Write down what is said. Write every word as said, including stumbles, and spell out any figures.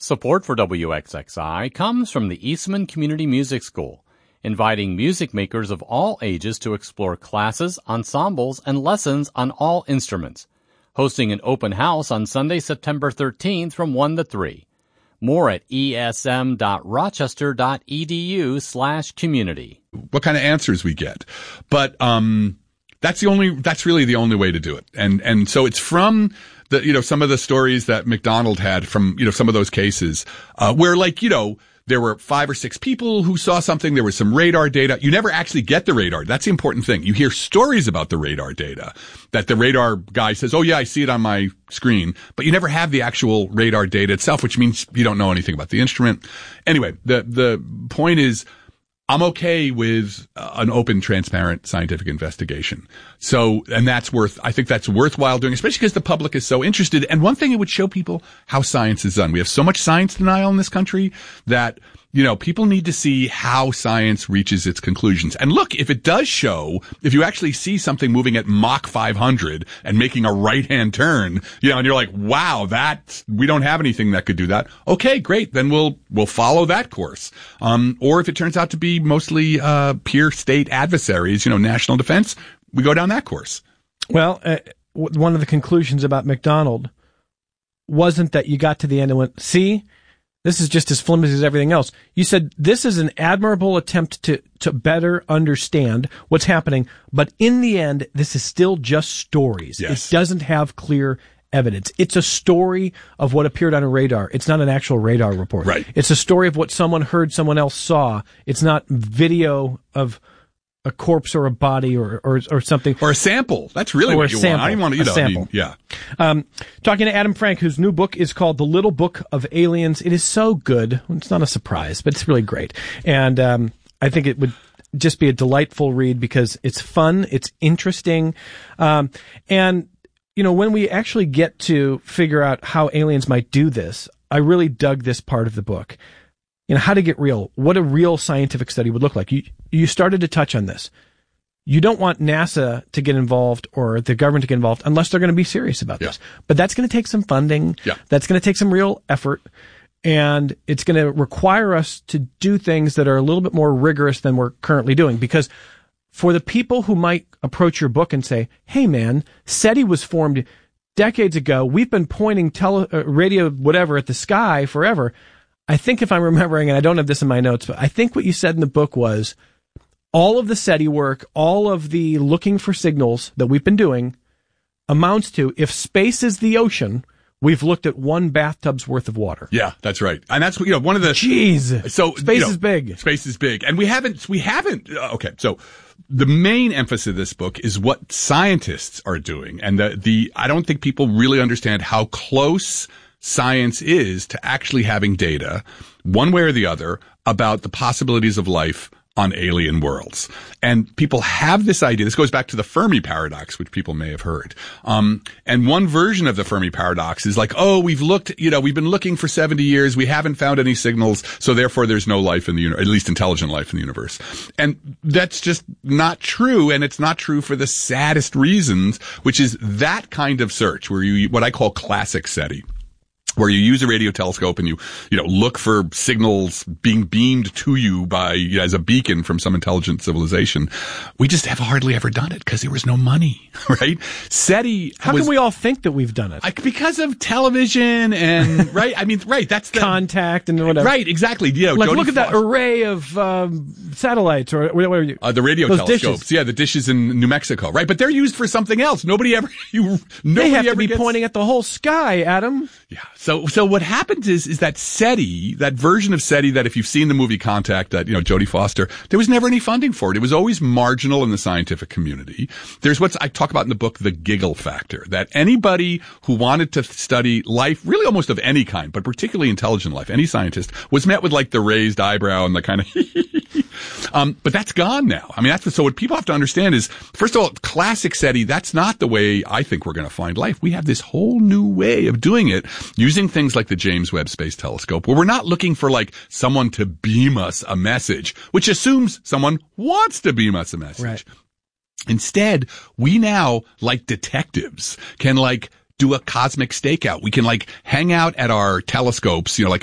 Support for W X X I comes from the Eastman Community Music School, inviting music makers of all ages to explore classes, ensembles, and lessons on all instruments. Hosting an open house on Sunday, September thirteenth from one to three. More at esm.rochester.edu slash community. What kind of answers we get. But um that's the only that's really the only way to do it. And and so it's from the you know some of the stories that McDonald had from you know some of those cases uh where like you know there were five or six people who saw something. There was some radar data. You never actually get the radar. That's the important thing. You hear stories about the radar data that the radar guy says, oh, yeah, I see it on my screen. But you never have the actual radar data itself, which means you don't know anything about the instrument. Anyway, the the point is I'm okay with uh, an open, transparent scientific investigation. So, and that's worth, I think that's worthwhile doing, especially because the public is so interested. And one thing, it would show people how science is done. We have so much science denial in this country that, you know, people need to see how science reaches its conclusions. And look, if it does show, if you actually see something moving at Mach five hundred and making a right-hand turn, you know, and you're like, wow, that, we don't have anything that could do that. Okay, great. Then we'll, we'll follow that course. Um, or if it turns out to be mostly, uh, peer state adversaries, you know, national defense, we go down that course. Well, uh, one of the conclusions about McDonald wasn't that you got to the end and went, see, this is just as flimsy as everything else. You said this is an admirable attempt to, to better understand what's happening, but in the end, this is still just stories. Yes. It doesn't have clear evidence. It's a story of what appeared on a radar. It's not an actual radar report. Right. It's a story of what someone heard someone else saw. It's not video of a corpse or a body or, or, or something. Or a sample. That's really or what you sample. want. I don't want to, you a know, sample. I mean, yeah. Um, talking to Adam Frank, whose new book is called The Little Book of Aliens. It is so good. It's not a surprise, but it's really great. And, um, I think it would just be a delightful read because it's fun. It's interesting. Um, and, you know, when we actually get to figure out how aliens might do this, I really dug this part of the book. You know, how to get real, what a real scientific study would look like. You, you started to touch on this. You don't want NASA to get involved or the government to get involved unless they're going to be serious about yeah. this. But that's going to take some funding. Yeah. That's going to take some real effort. And it's going to require us to do things that are a little bit more rigorous than we're currently doing. Because for the people who might approach your book and say, hey man, SETI was formed decades ago. We've been pointing tele, uh, radio, whatever, at the sky forever. I think if I'm remembering, and I don't have this in my notes, but I think what you said in the book was all of the SETI work, all of the looking for signals that we've been doing amounts to, if space is the ocean, we've looked at one bathtub's worth of water. Yeah, that's right. And that's, you know, one of the... Jeez. So, space you know, is big. Space is big. And we haven't, we haven't, uh, okay, so the main emphasis of this book is what scientists are doing. And the, the, I don't think people really understand how close science is to actually having data, one way or the other, about the possibilities of life on alien worlds. And people have this idea. This goes back to the Fermi paradox, which people may have heard. Um, and one version of the Fermi paradox is like, oh, we've looked, you know, we've been looking for seventy years. We haven't found any signals. So therefore there's no life in the universe, at least intelligent life in the universe. And that's just not true. And it's not true for the saddest reasons, which is that kind of search where you, what I call classic SETI, where you use a radio telescope and you, you know, look for signals being beamed to you by, you know, as a beacon from some intelligent civilization. We just have hardly ever done it because there was no money, right? SETI. How was, can we all think that we've done it? Like, because of television and, right? I mean, right. That's the contact and whatever. Right. Exactly. You know, like, Jodie look at that Foster. array of, um, satellites or whatever you, uh, the radio those telescopes. Dishes. Yeah. The dishes in New Mexico. Right. But they're used for something else. Nobody ever, you, nobody they have ever to be gets, pointing at the whole sky, Adam. Yeah. So, so what happens is, is that SETI, that version of SETI that if you've seen the movie Contact, that, you know, Jodie Foster, there was never any funding for it. It was always marginal in the scientific community. There's what I talk about in the book, the giggle factor, that anybody who wanted to study life, really almost of any kind, but particularly intelligent life, any scientist, was met with like the raised eyebrow and the kind of, um, but that's gone now. I mean, that's, so what people have to understand is, first of all, classic SETI, that's not the way I think we're going to find life. We have this whole new way of doing it using things like the James Webb Space Telescope, where we're not looking for like someone to beam us a message, which assumes someone wants to beam us a message. Right. Instead, we now, like detectives, can like do a cosmic stakeout. We can like hang out at our telescopes, you know, like